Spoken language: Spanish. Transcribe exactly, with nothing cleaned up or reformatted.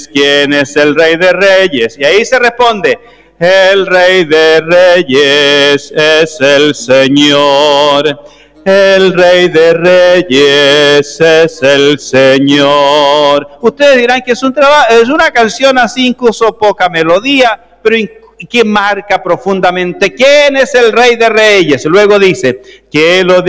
¿quién es el Rey de Reyes? Y ahí se responde, el Rey de Reyes es el Señor. El Rey de Reyes es el Señor. Ustedes dirán que es, un traba- es una canción así, incluso poca melodía, pero que marca profundamente quién es el Rey de Reyes. Luego dice, que lo